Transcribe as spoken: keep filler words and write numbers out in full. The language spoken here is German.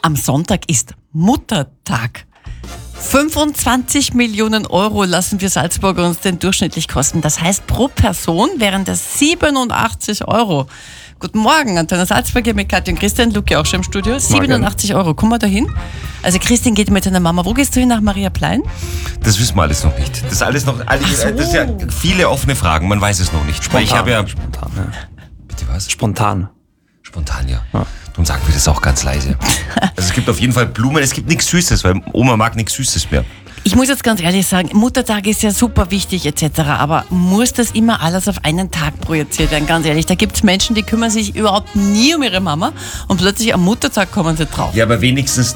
Am Sonntag ist Muttertag. fünfundzwanzig Millionen Euro lassen wir Salzburger uns denn durchschnittlich kosten. Das heißt, pro Person wären das siebenundachtzig Euro. Guten Morgen, Antenne Salzburger mit Katja und Christian. Luke auch schon im Studio. siebenundachtzig Euro. Kommen wir da hin? Also Christian geht mit seiner Mama. Wo gehst du hin? Nach Maria Plein? Das wissen wir alles noch nicht. Das ist alles noch, alles, so. das ist ja viele offene Fragen. Man weiß es noch nicht. Spontan. Ich habe ja Spontan, ja. Bitte was? Spontan. Spontan, ja. Ja. Darum sagen wir das auch ganz leise. Also es gibt auf jeden Fall Blumen, es gibt nichts Süßes, weil Oma mag nichts Süßes mehr. Ich muss jetzt ganz ehrlich sagen, Muttertag ist ja super wichtig et cetera. Aber muss das immer alles auf einen Tag projiziert werden? Ganz ehrlich, da gibt es Menschen, die kümmern sich überhaupt nie um ihre Mama und plötzlich am Muttertag kommen sie drauf. Ja, aber wenigstens